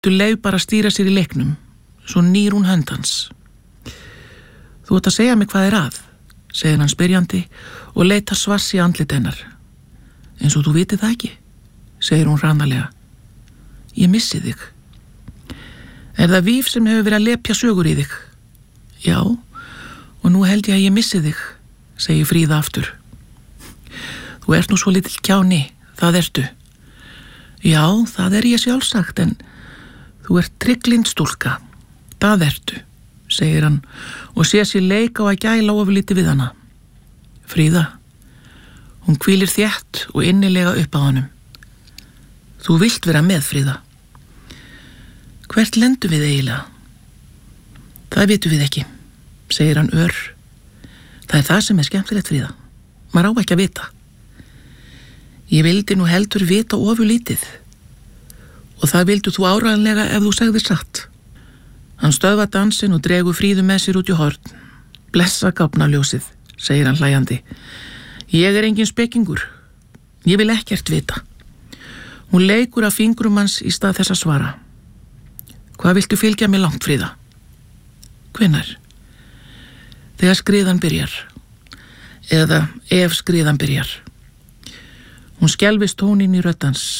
Þú leif bara að stýra sér í leiknum, svo nýr hún hönd hans. Þú átt að segja mig hvað að, segir hann spyrjandi og leitar svars í andlit hennar. Eins og þú vitið það ekki, segir hún hranalega. Ég missi þig. Er það Víf sem hefur verið að lepja sögur í þig? Já, og nú held ég að ég missi þig, segir Fríða aftur. Þú ert nú svo lítill kjáni, það ertu. Já, það er ég sjálfsagt, en þú ert trygglynd stúlka, það ertu, segir hann og sé sér leik á að gæla ofurlítið við hana. Fríða, hún hvílir þétt og innilega upp á honum. Þú vilt vera með, Fríða. Hvert lendum við eiginlega? Það vitum við ekki, segir hann ör. Það er það sem er skemmtilegt, Fríða. Maður á ekki að vita. Ég vildi nú heldur vita ofurlítið. Og það vildu þú áreiðanlega ef þú segðir satt. Hann stöðvar dansinn og dregur Fríðu með sér út í horn. Blessa gáfnaljósið, segir hann hlæjandi. Ég er engin spekingur. Ég vil ekkert vita. Hún leikur af fingrum hans í stað þess að svara. Hvað viltu fylgja mig langt, Fríða? Hvenær? Þegar skriðan byrjar. Eða ef skriðan byrjar. Hún skelfist tóninn í rödd hans.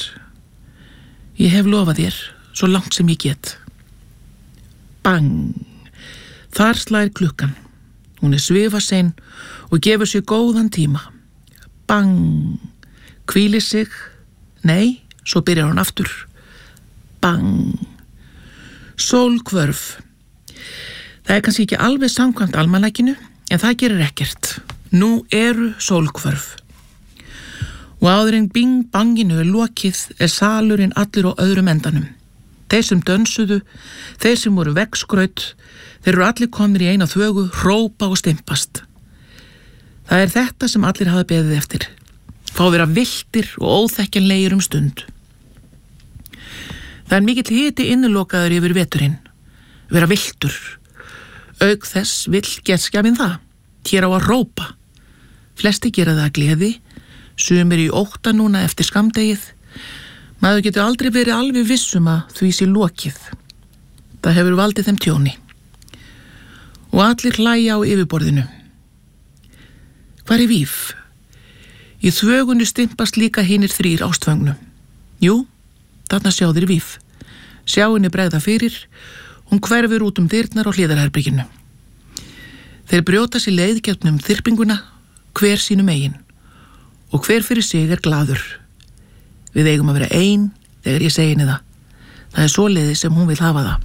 Ég hef lofað þér, svo langt sem ég get. Bang! Þar slær klukkan. Hún er svifasein og gefur sér góðan tíma. Bang! Hvílir sig. Nei, svo byrjar hún aftur. Bang! Sólhvörf. Það er kannski ekki alveg samkvæmt almanakinu, en það gerir ekkert. Nú eru sólhvörf. Og áður en bing-banginu er lokið er salurinn allir á öðrum endanum. Þeir sem dönsuðu, þeir sem voru veggskraut, þeir eru allir komnir í eina þvögu, hrópa og stimpast. Það er þetta sem allir hafa beðið eftir. Fá vera villtir og óþekkjanlegir stund. Það er mikill hiti innilokaður yfir veturinn. Vera villtur. Auk þess vill gestgjafinn það. Hér á að hrópa. Flesti gera það að gleði. Sumir í ótta núna eftir skammdegið. Maður getur aldrei verið alveg vissum að því sé lokið. Það hefur valdið þeim tjóni. Og allir hlæja á yfirborðinu. Hvar er Víf? Í þvögunni stimpast líka hinir 3 ástföngnum. Jú, þarna sjá þeir Víf. Sjá henni bregða fyrir. Hún hverfur út dyrnar á hliðarherberginu. Þeir brjóta sér leið gegnum þyrpinguna, hver sínum eigin. Og hver fyrir sig er glaður. Við eigum að vera ein þegar ég segi henni það. Það er svoleiði sem hún vil hafa það.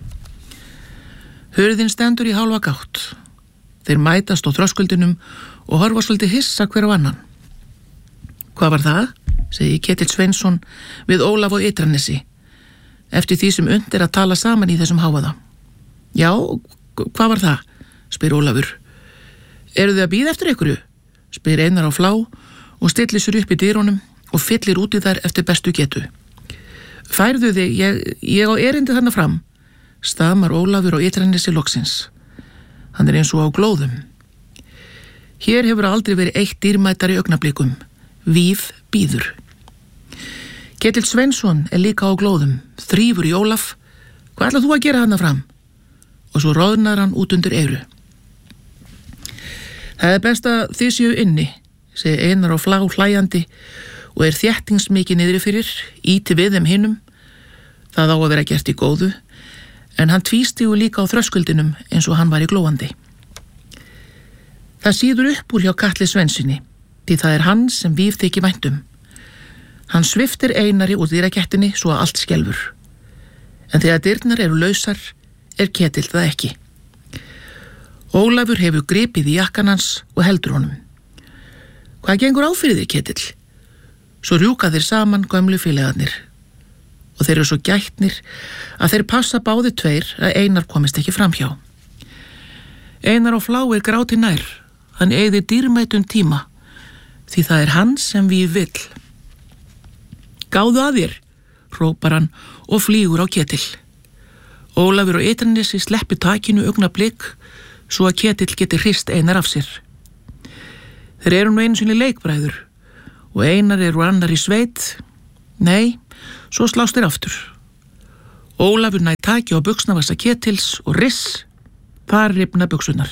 Hurðin stendur í hálfa gátt. Þeir mætast á þröskuldinum og horfa svolítið hissa hver á annan. Hvað var það? Segir Ketill Sveinsson við Ólaf og Ytranesi, eftir því sem unnt er að tala saman í þessum hávaða. Já, hvað var það? Spyr Ólafur. Eru þið að bíða eftir einhverju? Spyr Einar á Flá og stillir sér upp í dyrunum og fyllir út í þær eftir bestu getu. Færðu þig, ég á erindi þarna fram, stamar Ólafur og Ytranesi loksins. Hann er eins og á glóðum. Hér hefur aldrei verið eitt dýrmætari augnablikum. Víf bíður. Ketill Sveinsson er líka á glóðum, þrífur í Ólaf. Hvað ætlar þú að gera þarna fram? Og svo roðnar hann út undir eyru. Það er best að þið séu inni, segir Einar á Flá hlæjandi og er þéttingsmikið niðri fyrir, íti við þeim hinum. Það á að vera gert í góðu, en hann tvístigur líka á þröskuldinum eins og hann var í glóandi. Það síður upp úr hjá Katli Sveinsinni, því það er hann sem Víf þykir væntum. Hann sviftir Einari úr dýrakettinni svo að allt skelfur. En þegar dyrnar eru lausar, er Ketill það ekki. Ólafur hefur gripið í jakkan hans og heldur honum. Hvað gengur á fyrir þig, Ketill? Svo rjúka þeir saman gömlu félagarnir. Og þeir eru svo gætnir að þeir passa báði tveir að Einar komist ekki framhjá. Einar á Flá er gráti nær. Hann eyðir dýrmætum tíma, því það er hann sem við vill. Gáðu að þér, hrópar hann og flýgur á Ketill. Ólafur og Ytranesi sleppi takinu augnablik svo að Ketill geti hrist Einar af sér. Þeir eru nú einu sinni leikbræður og Einar eru annar í sveit. Nei, svo slást þeir aftur. Ólafur næ taki á buxnavasa Ketils og riss, þar rifna buxurnar.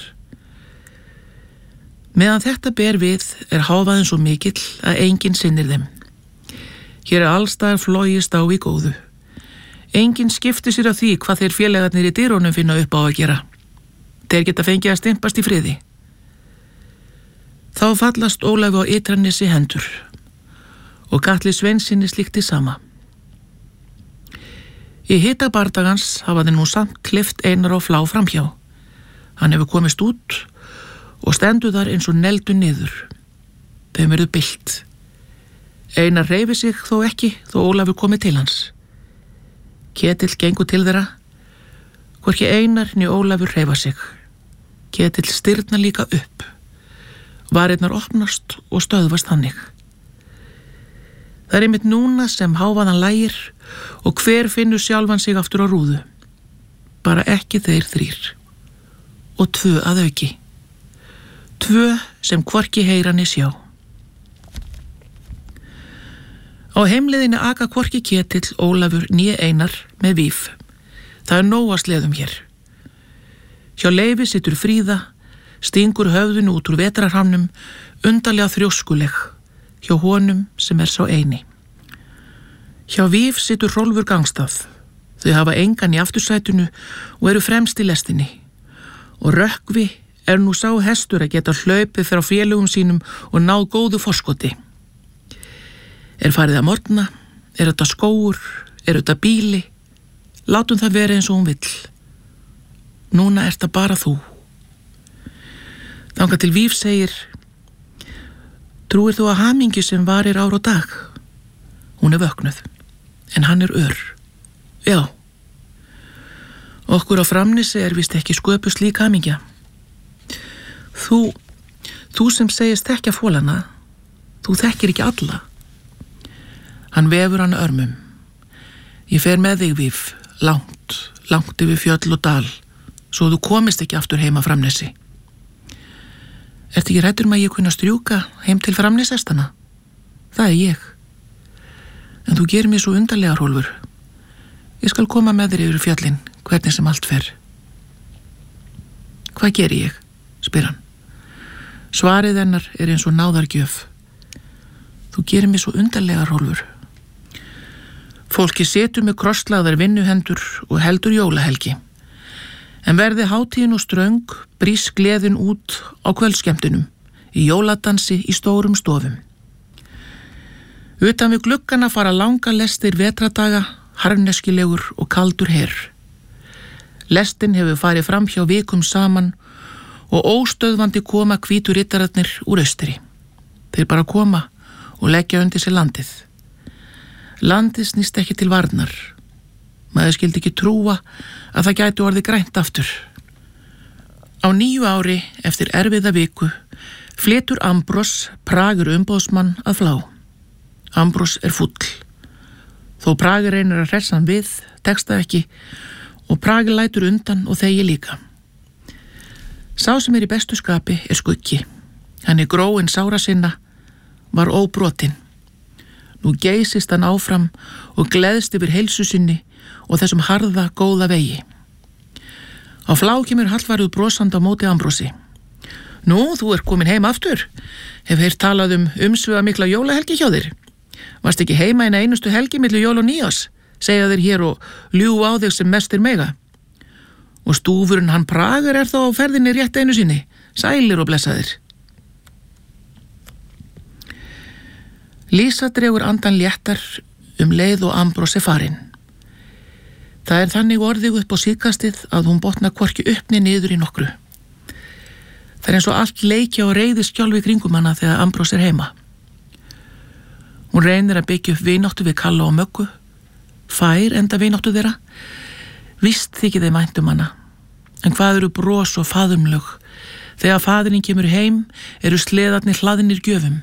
Meðan þetta ber við hávaðinn svo mikill að enginn sinnir þeim. Hér allstaðar flogist á í góðu. Enginn skiptir sér af því hvað þeir félagarnir í dyrunum finna upp á að gera. Þeir geta fengið að stimpast í friði. Þá fallast Ólafi á Ytranessi hendur og Katli Sveinssyni slíkti sama. Í hita bardagans hafa þeir nú samt klippt Einar á Flá framhjá. Hann hefur komist út og stendur þar eins og negldur niður. Þeim verður bylt. Einar hreyfir sig þó ekki þó Ólafur komi til hans. Ketill gengur til þeirra. Hvorki Einar né Ólafur hreyfa sig. Ketill stirðnar líka upp. Varirnar opnast og stöðvast þannig. Það einmitt núna sem hávaðan lægir og hver finnur sjálfan sig aftur á rúðu. Bara ekki þeir þrír. Og 2 að auki. 2 sem hvorki heyra né sjá. Á heimleiðinni aka hvorki Ketill, Ólafur né Einar með víf. Það nóg að sleðum hér. Hjá Leifi situr Fríða, stingur höfðinu út úr vetrarhamnum, undarlega þrjóskuleg, hjá honum sem sá eini. Hjá Víf situr Hrólfur Gangstað. Þau hafa engan í aftursætinu og eru fremst í lestinni. Og Rökkvi nú sá hestur að geta hlaupið frá félögum sínum og náð góðu forskoti. Farið að morgna? Þetta skógur? Þetta bíli? Látum það vera eins og hún vill. Núna það bara þú. Þangað til Víf segir: Trúir þú að hamingju sem varir ár og dag? Hún vöknuð, en hann ör. Já. Okkur á Framnesi víst ekki sköpuð slík hamingja. Þú sem segist þekkja fólana, þú þekkir ekki alla. Hann vefur hann örmum. Ég fer með þig, Víf, langt yfir fjöll og dal, svo þú komist ekki aftur heim að Framnesi. Ertu ekki hræddur að ég kunna strjúka heim til Framnesestana? Það ég. En þú gerir mér svo undarlega, Hrólfur. Ég skal koma með þér yfir fjöllin, hvernig sem allt fer. Hvað geri ég? Spyr hann. Svarið hennar eins og náðargjöf. Þú gerir mér svo undarlega, Hrólfur. Fólki setur með krosslaðar vinnuhendur og heldur jólahelgi. En verði hátíðin og ströng, brís gleðin út á kvöldskemmtunum, í jóladansi í stórum stofum. Utan við gluggana fara langa lestir vetradaga, harneskilegur og kaldur herr. Lestin hefur farið fram hjá vikum saman og óstöðvandi koma hvítu riddararnir úr austri. Þeir bara koma og leggja undir sér landið. Landið snýst ekki til varnar. Maður skildi ekki trúa að það gæti orðið grænt aftur. Á 9 ári eftir erfiða viku flytur Ambrós, Pragur umboðsmann, að Flá. Ambrós fúll. Þó Pragur reynir að hressa hann við, tekst það ekki og Pragur lætur undan og þegir líka. Sá sem í bestu skapi Skuggi. Hann gróinn sára sinna, var óbrotinn. Nú geysist hann áfram og gleðst yfir heilsu sinni og þessum harða, góða vegi. Á Flá kemur Hallvarður brosandi á móti Ambrósi. Nú, þú komin heim aftur. Hef heyrt talað umsviða mikla jólahelgi hjá þér. Varst ekki heima eina einustu helgi milli jól og nýjás, segja þér hér og ljúga á þig sem mestir mega. Og stúfurinn hann Pragur þá á ferðinni rétt einu sinni. Sælir og blessaðir. Lísa dregur andan léttar leið og Ambrós farinn. Það þannig orðið upp á síðkastið að hún botnar hvorki uppni niður í nokkru. Það eins og allt leikja og reiði skjálfi kringum hana þegar Ambrós heima. Hún reynir að byggja upp vináttu við Kalla og Möggu, fær enda vináttu þeirra. Víst þykir þeim vænt hana, en hvað eru bros og faðumlög? Þegar faðirinn kemur heim sleðarnir hlaðnir gjöfum.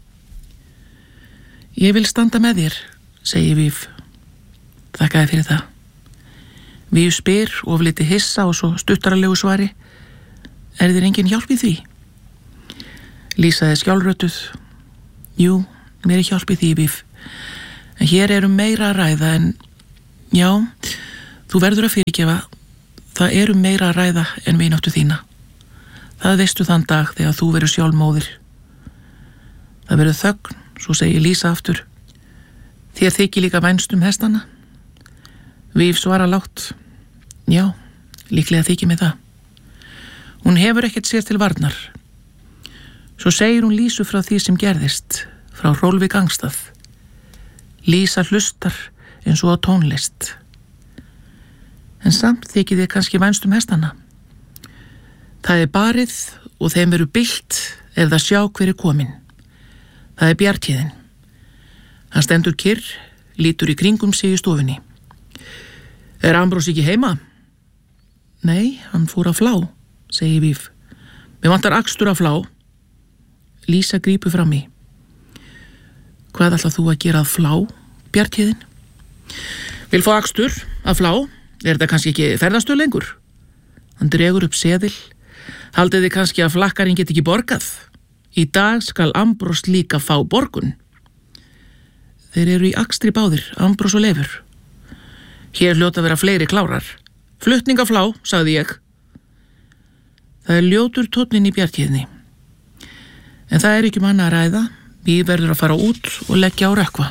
Ég vil standa með þér, segir Víf. Þakkaði fyrir það. Víf spyr ofliti hissa og svo stuttaralegu svari: þér engin hjálp í því? Lísaði skjálrötuð: Jú, mér hjálp í því, Víf. En hér meira að ræða en já, Þú verður að fyrirgefa, það eru meira að ræða en vináttu þína. Það veistu þann dag þegar þú verður sjálf móðir. Það verður þögn, svo segir Lísa aftur. Þér þykir líka vænst hestana? Víf svara lágt. Já, líklega þykir mig það. Hún hefur ekkert sér til varnar. Svo segir hún Lísu frá því sem gerðist, frá Hrólfi Gangstað. Lísa hlustar eins og á tónlist. En samt þykir þér kannski vænst hestana. Það er barið og þeim verður byllt ef það sjá hver er kominn. Það er Bjarthéðinn. Hann stendur kyrr, lítur í kringum sig í stofunni. Er Ambrós ekki heima? Nei, hann fór að flá, segir Víf. Mér vantar akstur að flá. Lísa grípur fram í. Hvað ætlað þú að gera að flá, Bjarthéðinn? Vil fá akstur að flá? Er þetta kannski ekki ferðastöð lengur? Hann dregur upp seðil. Haldið þið kannski að flakkarinn get ekki borgað? Í dag skal Ambrós líka fá borgun. Þeir eru í akstri báðir, Ambrós og Leifur. Hér hljóta að vera fleiri klárar. Flutningaflá, sagði ég. Það er ljótur tónninn í Bjarthéðni. En það er ekki annað að ræða. Við verður að fara út og leggja á rökkva.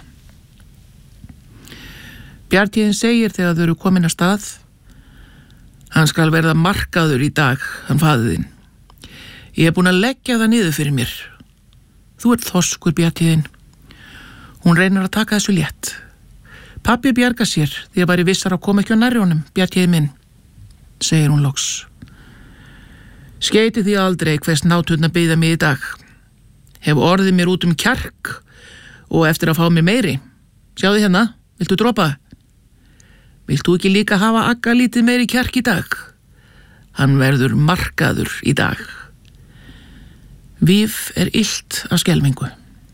Bjarthéðinn segir þegar þau eru komin að stað. Hann skal verða markaður í dag, hann faðir þinn. Ég er búin að leggja það niður fyrir mér. Þú ert þoskur, Bjarthéðinn. Hún reynir að taka þessu létt. Pabbi bjarga sér því að væri vissar að koma ekki á nærri honum, Bjarthéðinn minn, segir hún loks. Skeyti því aldrei hvers náturna byggða mig í dag. Hef orðið mér út kjark og eftir að fá mér meiri. Sjáðu hérna, viltu dropa? Vilt þú ekki líka hafa Agga lítið meiri kjark í dag? Hann verður markaður í dag. Víf er illt af skelfingu.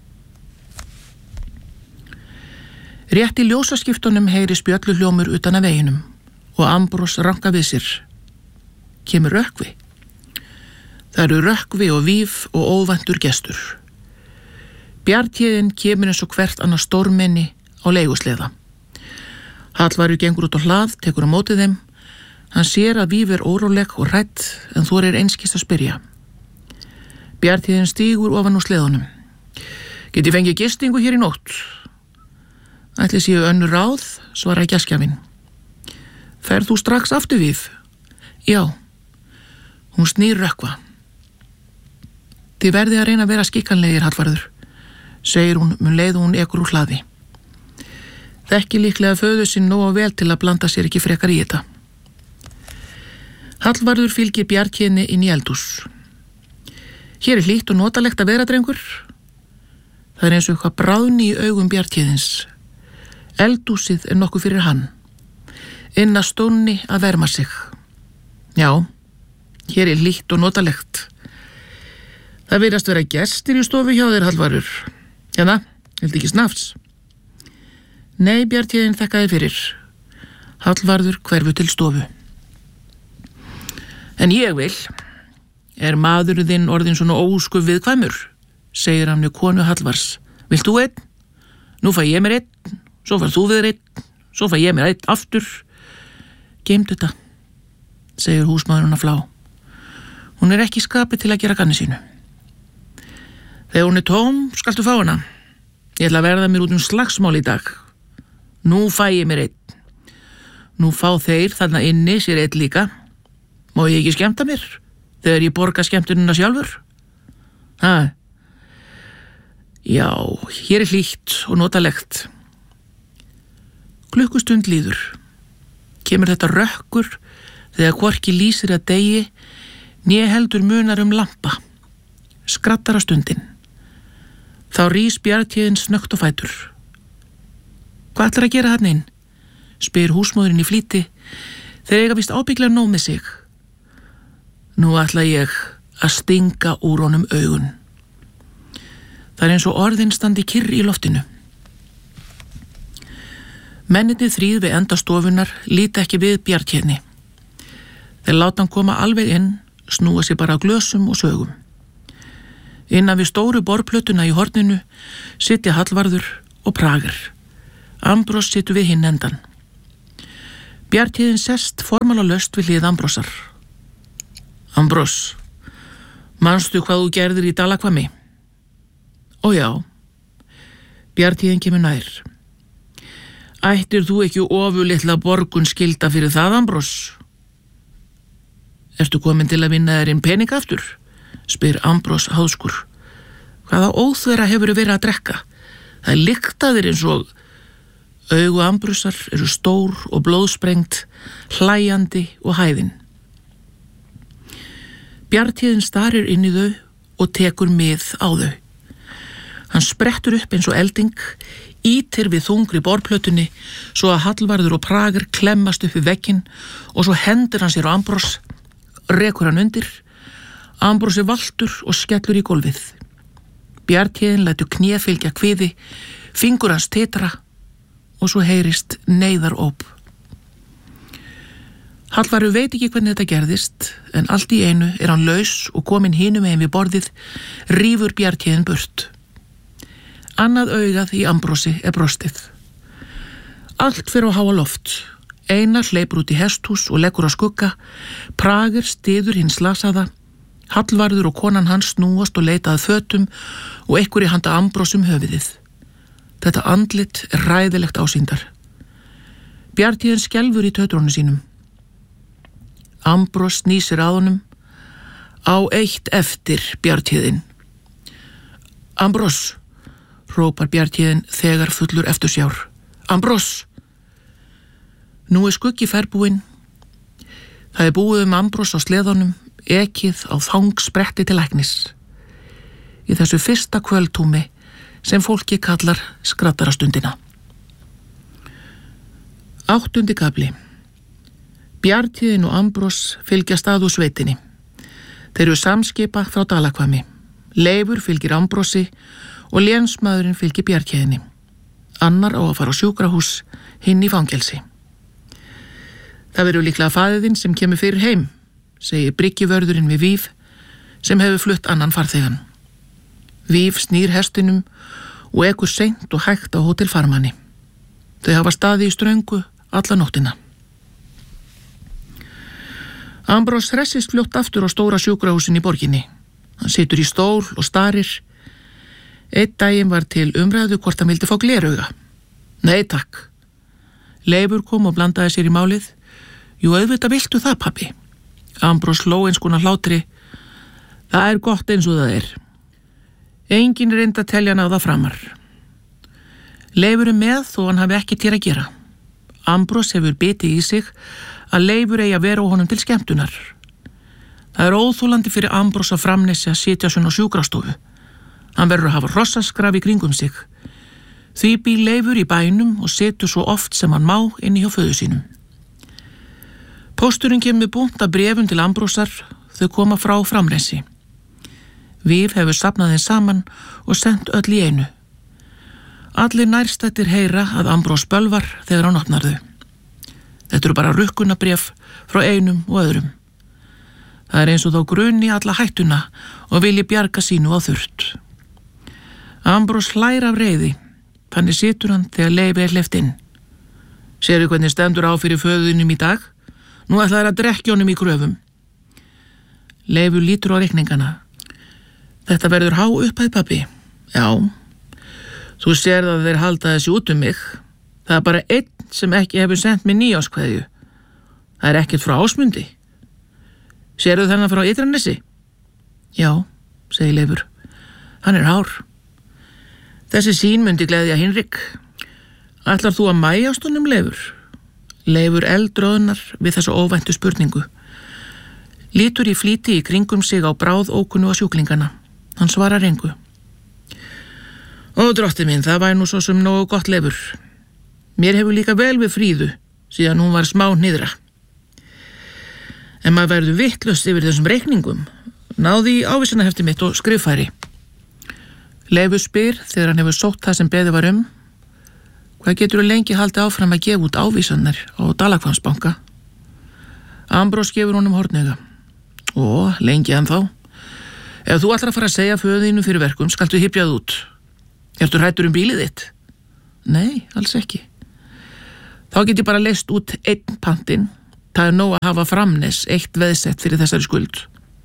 Rétt í ljósaskiptunum heyri spjölluhljómur utan af veginum og Ambrós ranka við sér. Kemur Rökkvi. Það eru Rökkvi og Víf og óvæntur gestur. Bjarthéðinn kemur eins og hvert annað stórmenni á leigusleða. Hallvarður gengur út á hlað, tekur á móti þeim. Hann sér að Víf er óróleg og hrædd en þorir einskis að spyrja. Bjarthéðinn stígur ofan úr sleðunum. Get ég fengið gistingu hér í nótt? Ætli séu önnur ráð, svaraði gestgjafinn. Ferð þú strax aftur, Víf? Já. Hún snýr Rökkva. Þið verðið að reyna að vera skikkanlegir, Hallvarður, segir hún leið hún ekur úr hlaði. Þekki líklega föður sinn nógu vel til að blanda sér ekki frekar í þetta. Hallvarður fylgir Bjarthéðinni inn í eldhús. Hér er hlýtt og notalegt að vera, drengur. Það er eins og eitthvað bráðni í augum Bjarthéðins. Eldhúsið er nokkuð fyrir hann. Inn að stónni að verma sig. Já, hér er hlýtt og notalegt. Það virðast vera gestir í stofu hjá þér, Hallvarður. Hérna, viltu ekki snafs? Nei, Bjarthéðinn þakkaði fyrir. Hallvarður hverfur til stofu. En ég vil. Er maður þinn orðin svona ósku viðkvæmur? Segir hann við konu Hallvars. Vilt þú einn? Nú fæ ég mér einn, svo fær þú við einn, svo fæ ég mér einn aftur. Geymdu þetta, segir húsmaðurinn að flá. Hún er ekki skapið til að gera ganni sínu. Þegar hún er tóm, skaltu fá hana. Ég ætla að verða mér út slagsmál í dag. Nú fæ ég mér einn. Nú fá þeir þarna inni sér einn líka. Má ég ekki skemmta mér þegar ég borga skemmtunina sjálfur? Ha? Já, hér er hlýtt og notalegt. Klukkustund líður. Kemur þetta rökkur þegar hvorki lýsir að degi né heldur munar lampa. Skrattar á stundin. Þá rís Bjarthéðinn snöggt á fætur. Hvað ætlar að gera þarna inn? Spyr húsmóðurinn í flýti. Þeir eiga víst ábygglega nóg með sig. Nú ætla ég að stinga úr honum augun. Það er eins og orðin standi kyrr í loftinu. Mennirnir þríð við enda stofunar líta ekki við Bjarthéðni. Þeir láta hann koma alveg inn, snúa sér bara á glösum og sögum. Innan við stóru borplötuna í horninu sitja Hallvarður og Prager. Ambrós situr við hinn endan. Bjarnhéðinn sest formálalaust við hlið Ambrosar. Ambros, manstu hvað þú gerðir í Dalakvammi? Ó já. Bjarnhéðinn kemur nær. Ættir þú ekki ofurlitla borgun skylda fyrir það, Ambros? Ertu komin til að vinna þér inn pening aftur? Spyr Ambros háðskur. Hvaða óþverra hefur verið að drekka? Það lyktaðir eins og... Augu Ambrosar eru stór og blóðsprengt, hlæjandi og hæðin. Bjarnhéðinn starir inn í þau og tekur mið á þau. Hann sprettur upp eins og elding, ýtir við þungri borðplötunni svo að Hallvarður og Prager klemmast upp við vegginn og svo hendir hann sér á Ambros, rekur hann undir. Ambros er valtur og skellur í gólfið. Bjarnhéðinn lætur kné fylgja kviði, fingur hans titra og svo heyrist neyðaróp. Hallvarður veit ekki hvernig þetta gerðist, en allt í einu er hann laus og kominn hinum megin við borðið, rífur Bjarnhéðinn burt. Annað augað í Ambrosi er brostið. Allt fer á háa loft. Einar hleypur út í hesthús og leggur á skugga, Prager styður hinn slasaða, Hallvarður og konan hans snúast og leita að fötum og einhverju handa Ambros höfuðið. Þetta andlit er hræðilegt ásýndar. Bjarnhéðinn skelfur í tautrunum sínum. Ambros snýsir að honum. Á eitt eftir, Bjarnhéðinn. Ambros, hrópar Bjarnhéðinn þegar fullur eftirsjár. Ambros! Nú er skuggi ferðbúinn. Það er búið Ambros á sleðunum, ekið á fangspretti til læknis. Í þessu fyrsta kvöldtúmi sem fólki kallar skrattarastundina. 8. kafli. Bjarnhéðinn og Ambros fylgjast að úr sveitinni. Þeir eru samskipa frá Dalakvammi. Leifur fylgir Ambrosi og lénsmaðurinn fylgir Bjarnhéðinni. Annar á að fara á sjúkrahús, hinn í fangelsi. Það verður líklega faðiðinn sem kemur fyrir heim, segir bryggjuvörðurinn við Víf, sem hefur flutt annan farþegan. Víf snýr hestinum og ekur seint og hægt á Hótel Farmanni. Þau hafa staði í ströngu alla nóttina. Ambros hressist fljótt aftur á stóra sjúkrahúsin í borginni. Hann situr í stól og starir. Einn daginn var til umræðu hvort hann vildi fá glerauga. Nei, takk. Leifur kom og blandaði sér í málið. Jú, auðvitað viltu það, pabbi. Ambros hló eins konar hlátri. Það er gott eins og það er. Engin reyndi að telja hann á það framar. Leifur er með þó hann hafi ekki til að gera. Ambros hefur bitið í sig að Leifur eigi að vera á honum til skemmtunar. Það er óþolandi fyrir Ambros að framnesja að sitja svona á sjúkrastofu. Hann verður að hafa hrossaskraf í kringum sig. Því býr Leifur í bænum og situr svo oft sem hann má inni hjá föður sínum. Pósturinn kemur með bunt af bréfum til Ambrosar, þau koma frá Framnesi. Víf hefur safnað þeim saman og sendt öll í einu. Allir nærstættir heyra að Ambros bölvar þegar hann opnar þau. Þetta eru bara rukkunabréf frá einum og öðrum. Það er eins og þá grunni alla hættuna og vilji bjarga sínu á þurrt. Ambros hlær af reiði, þannig situr hann þegar Leifi er hleypt inn. Sérðu hvernig stendur á fyrir föðunum í dag? Nú ætla þær að drekkja honum í gröfum. Leifur lítur á reikningana. Þetta verður há upphæð, pabbi. Já, þú sérð að þeir halda þessi út mig. Það er bara einn sem ekki hefur sendt mér nýjáskveðju. Það er ekkert frá Ásmundi. Sérðu þennan frá Ytranesi? Já, segir Leifur. Hann er hár. Þessi sín myndi gleðja Hinrik. Ætlar þú að mæjast honum, Leifur? Leifur eldröðnar við þessu óvæntu spurningu. Lítur í flýti í kringum sig á bráð ókunnu og sjúklingana. Hann svarar engu. Ó, drottið minn, það væri nú svo sem nógu gott, Leifur. Mér hefur líka vel við Fríðu, síðan hún var smá niðra. En maður verður vitlaus yfir þessum reikningum. Náði í ávísanahefti mitt og skriffæri. Leifur spyr þegar hann hefur sótt það sem beðið var Hvað getur lengi haldið áfram að gefa út ávísanir á Dalakvansbanka? Ambros gefur honum hornauga. Ó, lengi ennþá. Ef þú ætlar að fara að segja föðinu fyrir verkum, skaltu hypjað út. Ertu hræddur bílið þitt? Nei, alls ekki. Þá get ég bara leyst út einn pantinn. Það nóg að hafa Framnes eitt veðsett fyrir þessari skuld.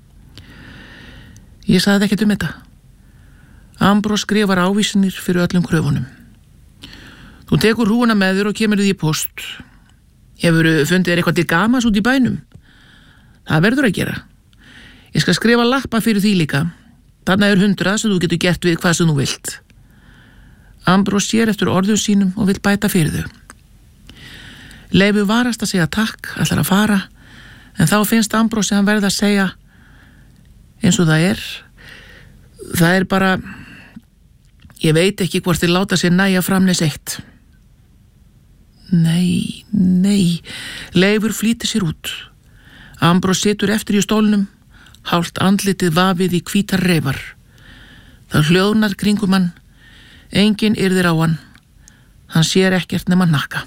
Ég sagði ekkert þetta. Ambrós skrifar ávísanir fyrir öllum kröfunum. Þú tekur hrúuna með þér og kemur því í post. Hefurðu fundið þér eitthvað til gamans út í bænum? Það verður að gera. Ég skal skrifa lappa fyrir því líka. Þarna 100 sem þú getur gert við hvað sem þú vilt. Ambrós sér eftir orðum sínum og vill bæta fyrir þau. Leifur varast að segja takk, ætlar að fara, en þá finnst Ambrósi hann verða að segja eins og það er. Það er bara, ég veit ekki hvort þið láta sér nægja Framnes eitt. Nei, Leifur flýtir sér út. Ambrós situr eftir í stólnum, hálft andlitið vafið í hvítar reifar. Það hljóðnar kringum hann, enginn yrðir á hann. Hann sér ekkert nema hnakka.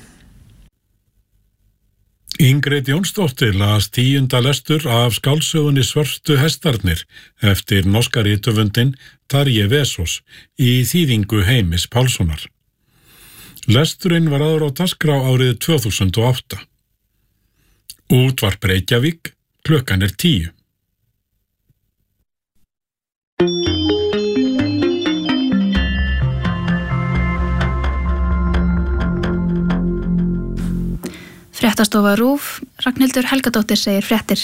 Ingrid Jónsdóttir las 10. lestur af skáldsögunni Svörtu hestarnir eftir norska rithöfundinn Tarje Vesaas í þýðingu Heimis Pálssonar. Lesturinn var áður á dagskrá árið 2008. Útvarp Reykjavík, klukkan 10. Fréttastofa RÚV, Ragnhildur Helgadóttir segir fréttir.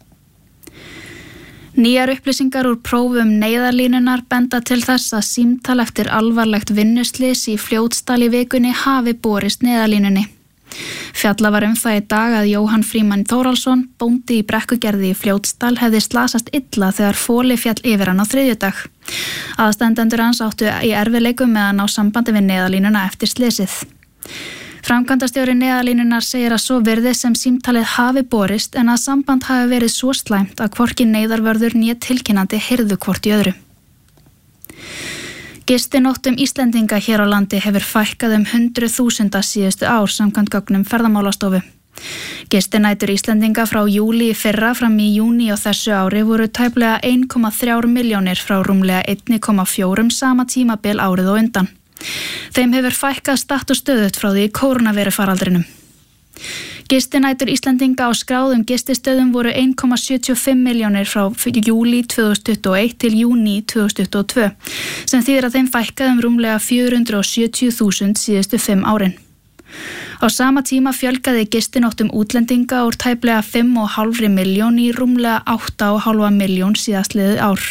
Nýjar upplýsingar úr prófum neyðarlínunar benda til þess að símtal eftir alvarlegt vinnuslys í Fljótsdal í vikunni hafi borist neyðarlínunni. Fjalla var það í dag að Jóhann Frímann Þórhallsson, bóndi í Brekkugerði í Fljótsdal, hefði slasast illa þegar fóli fjall yfir hann á þriðjudag. Aðstandendur hans áttu í erfiðleikum með að ná sambandi við neyðarlínuna eftir slysið. Framkvæmdastjóri neyðarlínunar segir að svo virðist sem símtalið hafi borist en að samband hafi verið svo slæmt að hvorki neyðarvörður né tilkynnandi heyrðu hvort í öðru. Gistinóttum Íslendinga hér á landi hefur fækkað 100.000 síðustu ár samkvæmt gögnum Ferðamálastofu. Gistinætur Íslendinga frá júlí í fyrra fram í júní á þessu ári voru tæplega 1,3 milljónir frá rúmlega 1,4 sama tímabil árið og undan. Þeim hefur fækkað statt og stöðugt frá því kórónuveirufaraldrinum. Gistinætur Íslendinga á skráðum gististöðum voru 1,75 milljónir frá júlí 2021 til júní 2022, sem þýðir að þeim fækkað rúmlega 470.000 síðustu 5 árin. Á sama tíma fjölgaði gistinóttum útlendinga úr tæplega 5,5 milljón í rúmlega 8,5 milljón síðastliðið ár.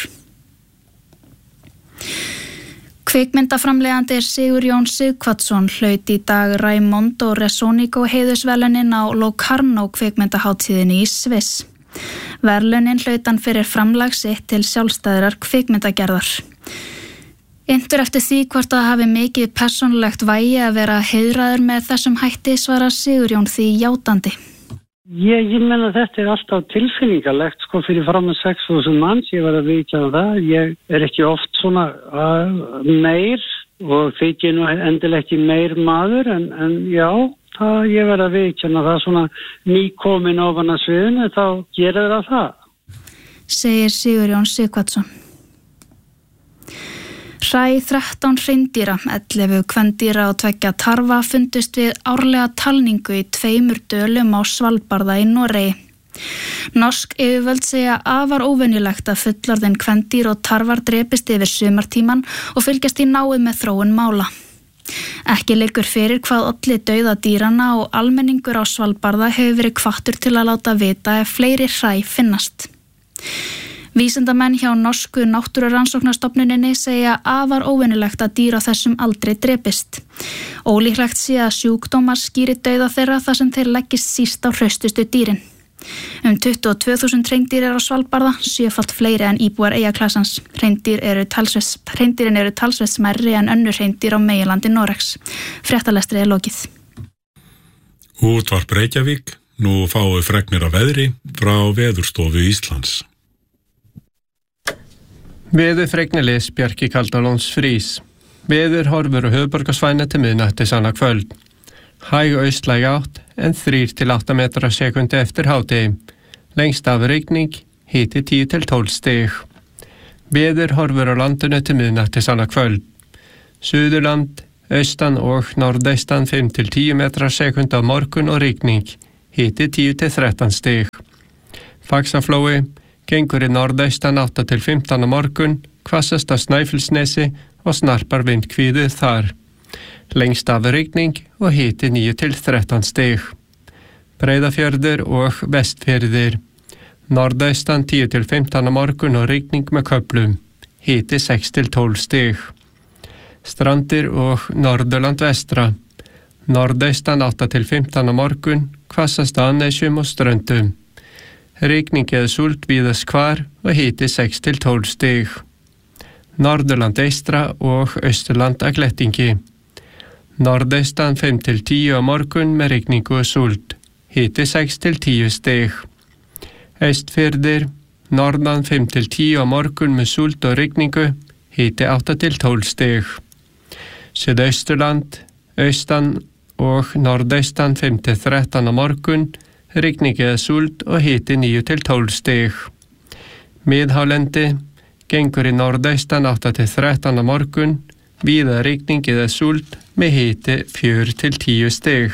Kvikmyndaframleiðandi Sigurjón Sighvatsson hlaut í dag Raimondo Resonico heiðursverðlaunin á Locarno kvikmyndahátíðinni í Sviss. Verðlaunin hlaut hann fyrir framlag sitt til sjálfstæðrar kvikmyndagerðar. Inntur eftir því hvort það hafi mikið persónulegt vægi að vera heiðraður með þessum hætti, svarar Sigurjón því játandi. Ég menna þetta alltaf tilfinningalegt fyrir fram með 6.000 manns, ég var að viðkjanna það. Ég ekki oft svona meir og þykir nú endilega ekki meir maður en já, ég var að viðkjanna það svona nýkomin ofan að sviðinu, þá gerir það. Segir Sigurjón Sighvatsson. Hræ 13 hreindýra, 11 kvendýra og 2 tarfa fundust við árlega talningu í 2 dölum á Svalbarða í Noregi. Norsk yfirvöld segja afar óvenjulegt að fullorðin kvendýr og tarfar drepist yfir sumartíman og fylgjast í náið með þróun mála. Ekki liggur fyrir hvað olli dauða dýranna og almenningur á Svalbarða hefur verið hvattur til að láta vita ef fleiri hræ finnast. Vísindamenn hjá norsku náttúrurannsóknarstofnuninni segja afar óvenjulegt að dýr á þessum aldrei drepist. Ólíklegt sé að sjúkdómar skýri dauða þeirra þar sem þeir leggist síst á hraustustu dýrin. 22.000 hreindýr á Svalbarða, 7-falt fleiri en íbúar eyjaklassans. Hreindýrin eru talsvert smærri en önnur hreindýr á meginlandi Noregs. Fréttalestri lokið. Útvarp Reykjavík, nú fáum við fregnir af veðri frá Veðurstofu Íslands. Veðurfregnarlis Bjarki Kaldalóns Frís. Veður horfur á höfuðborgarsvæðinu til miðnættis annað kvöld. Hæg austlæg átt en 3-8 metrar á sekundi eftir hádegi. Lengst af rigning, hiti 10-12 stig. Veður horfur á landinu til miðnættis annað kvöld. Suðurland, austan og norðaustan 5-10 metrar sekund á morgun og rigning, hiti 10-13 stig. Faxaflói gengur í norðaustan 8-15 á morgun, hvassast á Snæfellsnesi og snarpar vindhvíðið þar. Lengst af rigning og hiti 9-13 stig. Breiðafjörður og Vestfjörður. Norðaustan 10-15 á morgun og rigning með köflum, hiti 6-12 stig. Strandir og Norðurland vestra. Norðaustan 8-15 á morgun, hvassast á Nesjum og Ströndum. Rigning eða súld víðast hvar og hiti 6-12 stig. Norðurland eystra og Austurland að glettingi. Norðaustan 5-10 á morgun með rigningu og súld, hiti 6-10 stig. Austfjörður, norðan 5-10 á morgun með súld og rigningu, hiti 8-12 stig. Suðausturland, austan og norðaustan 5-13 á morgun, rigning eða súld og hiti 9-12 stig. Miðhálendi gengur í norðaustan 8-13 á morgun, víða rigning eða súld með hiti 4-10 stig.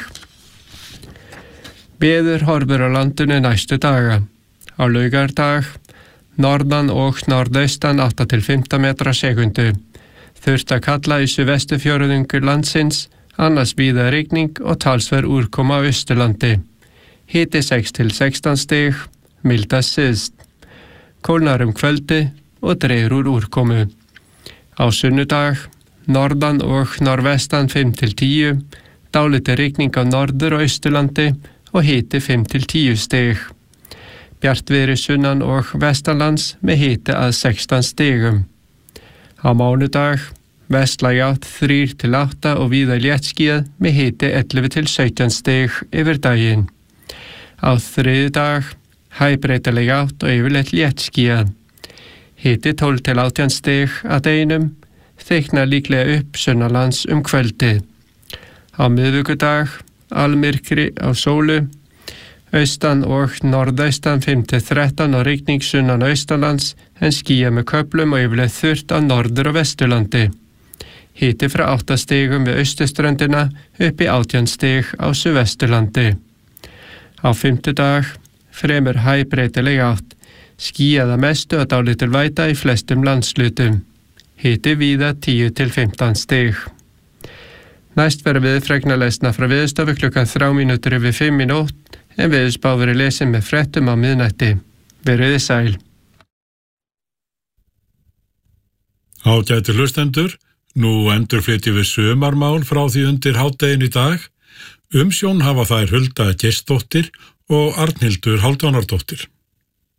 Veður horfur á landinu næstu daga. Á laugardag, norðan og norðaustan 8-15 metrar sekundu. Þurft að kalla í suðvestufjórðungur landsins, annars víða rigning og talsverð úrkoma á Austurlandi. Hiti 6-16 stig, mildast syðst. Kólnar kvöldi og dregur úr úrkomu. Á sunnudag, norðan og norðvestan 5-10, dálítil rigning á norður og Austurlandi og hiti 5-10 stig. Bjartviðri sunnan og vestanlands með hiti að 16 stigum. Á mánudag, vestlæg átt 3-8 og víða léttskýjað með hiti 11-17 stig yfir daginn. Á þriðjudag, hægbreytileg átt og yfirleitt léttskýjað. Hiti 12-18 stig að deginum, þykknar líklega upp sunnanlands kvöldið. Á miðvikudag, almyrkri á sólu, austan og norðaustan 5-13 og rigning sunnan austanlands en skýjað með köflum og yfirleitt þurrt á norður- og vesturlandi. Hiti frá 8 stigum við austurströndina upp í 18 stig á suðvesturlandi. Á fimmtudag, fremur hægbreytileg átt, skýjað að mestu og dálítil væta í flestum landslutum. Hiti víða 10-15 stig. Næst verður veðurfregna lesna frá Veðurstofu klukkan 3:05 í nótt, en veðurspá verður lesin með fréttum á miðnætti. Veriði sæl. Ágætu hlustendur, nú endurflytjum við sumarmál frá því undir hádegin í dag. Umsjón hafa þær Hulda Geirsdóttir og Arnhildur Hálfdánardóttir.